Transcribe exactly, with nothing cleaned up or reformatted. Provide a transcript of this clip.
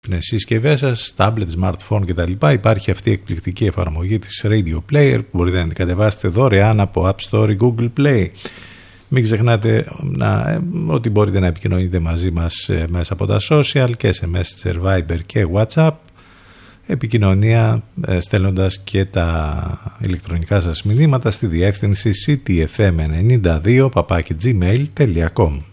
συσκευές σας, tablet, smartphone κτλ. Υπάρχει αυτή η εκπληκτική εφαρμογή της Radio Player που μπορείτε να την κατεβάσετε δωρεάν από App Store ή Google Play. Μην ξεχνάτε να, ότι μπορείτε να επικοινωνείτε μαζί μας μέσα από τα social και σε Messenger, Viber και WhatsApp. Επικοινωνία στέλνοντας και τα ηλεκτρονικά σας μηνύματα στη διεύθυνση σι τι εφ εμ ενενήντα δύο παπάκι τζι μέιλ τελεία κομ.